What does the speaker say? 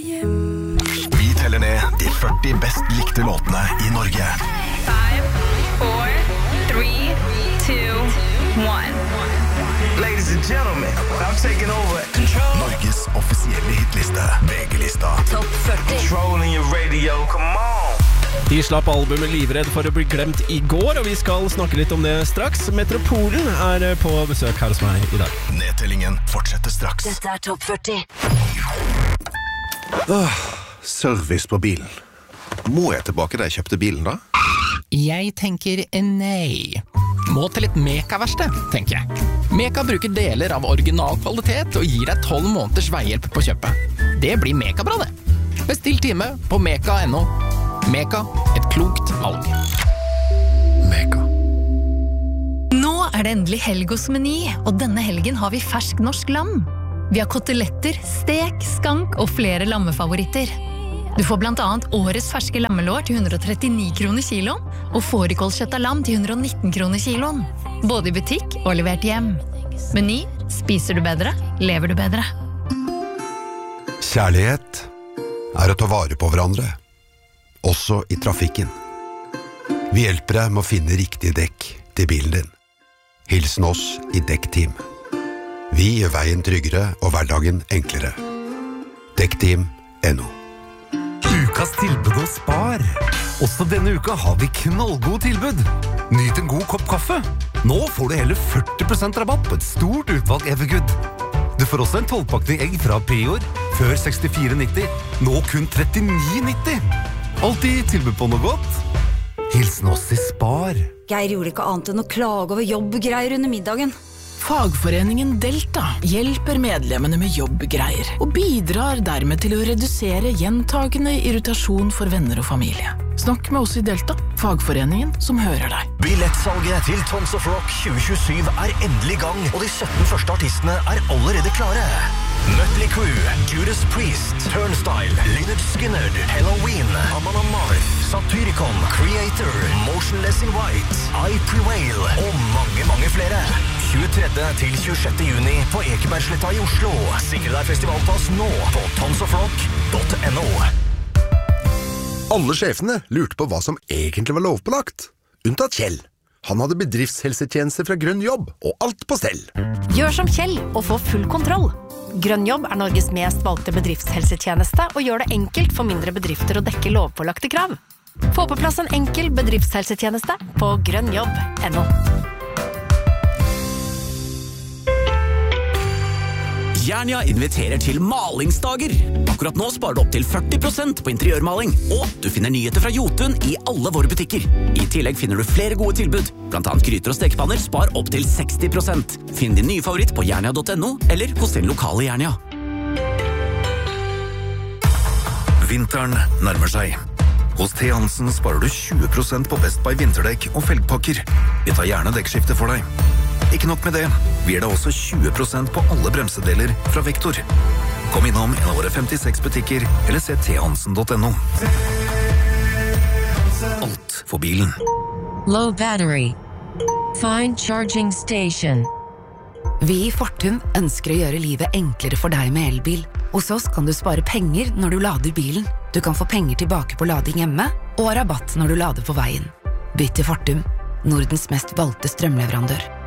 Vi teller ned de 40 best likte låtene i Norge. 5, 4, 3, 2, 1. Ladies and gentlemen, I'm taking over control. Norges offisielle hitliste, VG-lista. Topp 40. Controlling your radio, come on. De slapp albumet Livredd for å bli glemt i går, og vi skal snakke litt om det straks. Metropolen på besøk her hos meg i dag. Nedtellingen fortsetter straks. Dette Topp 40. Service på bilen. Må jeg tilbake da jeg kjøpte bilen da? Jeg tenker nei. Må til litt Meka-verksted, tenker jeg. Meka bruker deler av original kvalitet og gir deg 12 måneders veihjelp på kjøpet. Det blir Meka-bra det. Bestill time på meka.no. Meka, et klokt valg. Meka. Nå det endelig helg hos Meny, og denne helgen har vi fersk norsk lam. Vi har koteletter, stek, skank og flere lammefavoritter. Du får blant annet årets ferske lammelår til 139 kroner kiloen, og fårikålkjøtt av lam til 119 kroner kiloen. Både i butikk og levert hjem. Meny, spiser du bedre, lever du bedre. Kjærlighet å ta vare på hverandre, også i trafikken. Vi hjelper deg med å finne riktig dekk til bilen din. Hilsen oss i Dekkteam. Vi gjør veien tryggere og hverdagen enklere. Dekkteam.no. Ukas tilbud hos Spar. Også denne uka har vi knallgod tilbud. Nyt en god kopp kaffe. Nå får du hele 40% rabatt på et stort utvalg Evergood. Du får også en 12-pakning egg fra Prior, før 64,90. Nå kun 39,90. Alltid tilbud på noe godt. Hilsen oss i Spar. Geir gjorde ikke annet enn å klage over jobbgreier under middagen. Fagforeningen Delta hjelper medlemmene med jobbgreier og bidrar dermed til å redusere gjentagende irritasjon for venner og familie. Snakk med oss i Delta, fagforeningen som hører deg. Billettsalget til Tons of Rock 2027 endelig i gang, og de 17 første artistene allerede klare. Mötley Crüe, Judas Priest, Turnstile, Lynyrd Skynyrd, Halloween, Amon Amarth, Satyricon, Creator, Motionless in White, I Prevail og mange flere. 23. til 26. juni på Ekebergsletta i Oslo. Sikre deg festivalpass nå på tonsofrock.no. Alle sjefene lurte på hva som egentlig var lovpålagt. Unntatt Kjell. Han hadde bedriftshelsetjenester fra Grønn Jobb, og alt på stell. Gjør som Kjell og få full kontroll. Grønn Jobb Norges mest valgte bedriftshelsetjeneste og gjør det enkelt for mindre bedrifter å dekke lovpålagte krav. Få på plass en enkel bedriftshelsetjeneste på grønnjobb.no. Jernia inviterer til malingsdager. Akkurat nå sparer du opp til 40% på interiørmaling, og du finner nyheter fra Jotun i alle våre butikker. I tillegg finner du flere gode tilbud, blant annet gryter og stekepanner spar opp til 60%. Finn din nye favoritt på jernia.no eller hos din lokale Jernia. Vinteren nærmer seg. Hos T. Hansen sparer du 20% på Best Buy vinterdekk og felgpakker. Vi tar gjerne dekkskifte for deg. Ikke nok med det, vi gir deg også 20% på alle bremsedeler fra Vektor. Kom innom en av våre 56 butikker, eller se thansen.no. Alt for bilen. Low battery. Find charging station. Vi i Fortum ønsker å gjøre livet enklere for deg med elbil. Hos oss kan du spare penger når du lader bilen. Du kan få penger tilbake på lading hjemme, og rabatt når du lader på veien. Bytt til Fortum, Nordens mest valgte strømleverandør.